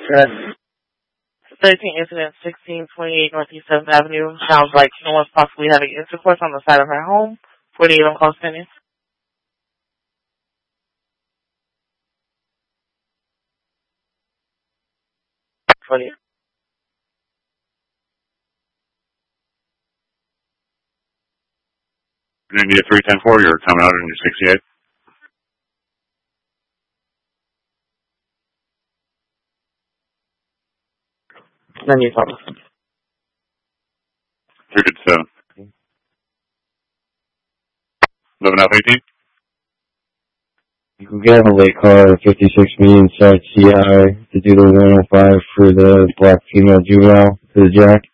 Good. 13 incident, 1628 Northeast 7th Avenue. Sounds like someone's possibly having intercourse on the side of her home. 48 on call standing. India 310-4, you're coming out in your 68. Then you talk. 357. 11 out 18. You can get a late car 56B inside CI to do the 105 for the black female juvenile for the jack.